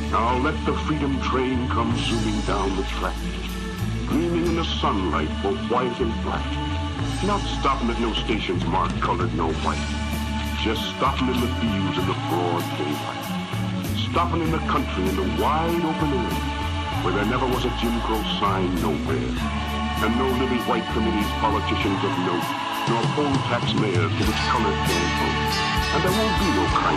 Now let the freedom train come zooming down the track, gleaming in the sunlight, both white and black. Not stopping at no stations marked colored, no white. Just stopping in the fields in the broad daylight. Stopping in the country in the wide open air, where there never was a Jim Crow sign nowhere. And no living white committees, politicians of note, nor poll tax mayors to which color can't vote. And there won't be no crime